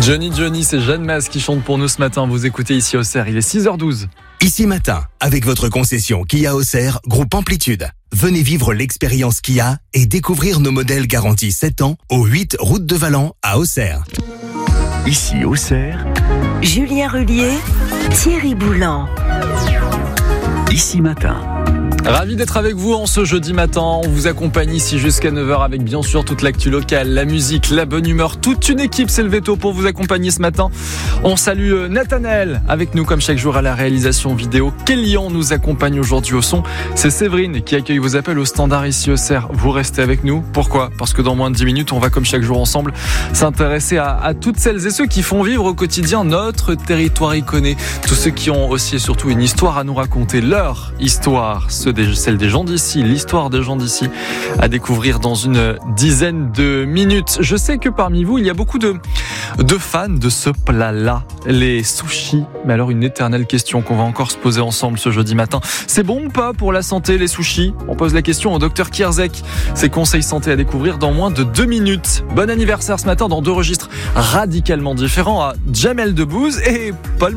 Johnny, c'est Jeanne Masse qui chante pour nous ce matin. Vous écoutez ici Auxerre, il est 6h12. Ici Matin, avec votre concession Kia Auxerre, groupe Amplitude. Venez vivre l'expérience Kia et découvrir nos modèles garantis 7 ans au 8 route de Valent à Auxerre. Ici Auxerre, Julien Rullier, Thierry Boulan. Ici Matin. Ravi d'être avec vous en ce jeudi matin. On vous accompagne ici jusqu'à 9h avec bien sûr toute l'actu locale, la musique, la bonne humeur. Toute une équipe s'est levée tôt pour vous accompagner ce matin. On salue Nathanaël avec nous comme chaque jour à la réalisation vidéo. Kélian nous accompagne aujourd'hui au son. C'est Séverine qui accueille vos appels au standard ici au Auxerre. Vous restez avec nous. Pourquoi ? Parce que dans moins de 10 minutes, on va comme chaque jour ensemble s'intéresser à toutes celles et ceux qui font vivre au quotidien notre territoire iconé. Tous ceux qui ont aussi et surtout une histoire à nous raconter. Leur histoire, celle des gens d'ici, l'histoire des gens d'ici à découvrir dans une dizaine de minutes. Je sais que parmi vous, il y a beaucoup de fans de ce plat-là, les sushis. Mais alors une éternelle question qu'on va encore se poser ensemble ce jeudi matin. C'est bon ou pas pour la santé les sushis ? On pose la question au docteur Kierzek. Ses conseils santé à découvrir dans moins de 2 minutes. Bon anniversaire ce matin dans 2 registres radicalement différents à Jamel Debbouze et Paul